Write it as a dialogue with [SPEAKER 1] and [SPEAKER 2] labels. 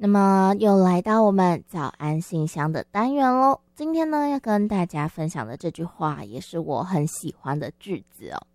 [SPEAKER 1] 那么又来到我们早安信箱的单元咯。今天呢，要跟大家分享的这句话也是我很喜欢的句子哦。